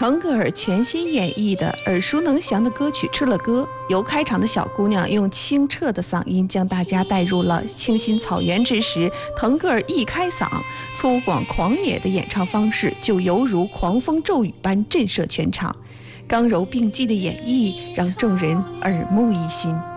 腾格尔全新演绎的耳熟能详的歌曲《吃了歌》，由开场的小姑娘用清澈的嗓音将大家带入了清新草原之时。腾格尔一开嗓，粗犷狂野的演唱方式就犹如狂风骤雨般震慑全场，刚柔并济的演绎让众人耳目一新。